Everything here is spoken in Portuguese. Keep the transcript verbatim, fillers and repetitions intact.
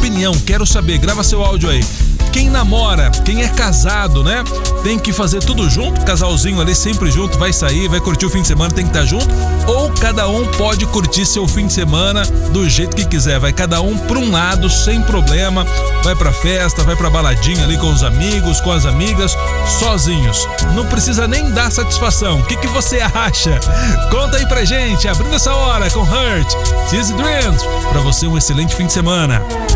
opinião, quero saber, grava seu áudio aí. Quem namora, quem é casado, né? Tem que fazer tudo junto, casalzinho ali sempre junto, vai sair, vai curtir o fim de semana, tem que estar junto. Ou cada um pode curtir seu fim de semana do jeito que quiser, vai cada um para um lado, sem problema. Vai pra festa, vai pra baladinha ali com os amigos, com as amigas, sozinhos. Não precisa nem dar satisfação. O que, que você acha? Conta aí pra gente, abrindo essa hora com Hurt, Cheesy Dreams. Pra você um excelente fim de semana.